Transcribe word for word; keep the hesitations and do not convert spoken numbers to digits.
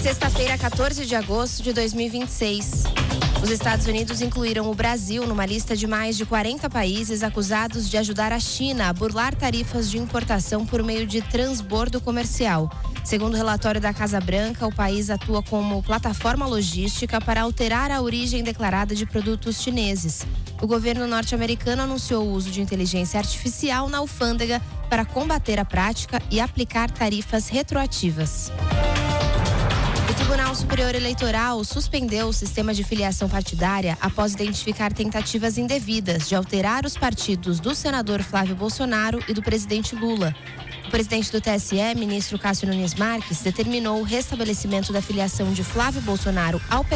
sexta-feira, quatorze de agosto de dois mil e vinte e seis. Os Estados Unidos incluíram o Brasil numa lista de mais de quarenta países acusados de ajudar a China a burlar tarifas de importação por meio de transbordo comercial. Segundo o relatório da Casa Branca, o país atua como plataforma logística para alterar a origem declarada de produtos chineses. O governo norte-americano anunciou o uso de inteligência artificial na alfândega para combater a prática e aplicar tarifas retroativas. O Tribunal Superior Eleitoral suspendeu o sistema de filiação partidária após identificar tentativas indevidas de alterar os partidos do senador Flávio Bolsonaro e do presidente Lula. O presidente do T S E, ministro Cássio Nunes Marques, determinou o restabelecimento da filiação de Flávio Bolsonaro ao